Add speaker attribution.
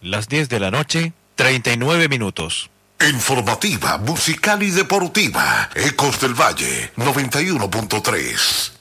Speaker 1: Las 10 de la noche, 39 minutos.
Speaker 2: Informativa, musical y deportiva. Ecos del Valle, 91.3.